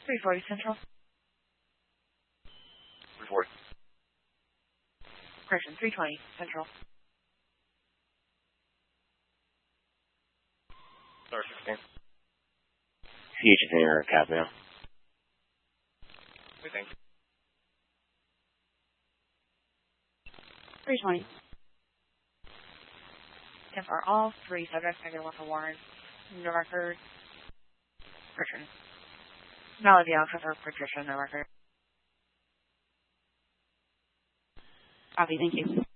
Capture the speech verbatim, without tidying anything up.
three forty Central. three forty. Correction, three twenty Central. Star sixteen. C H is in your cab now. We think. three twenty. And for all three subjects, negative one for warrant. No record. Correction. Melody Alpha for Patricia, no record. Copy, thank you.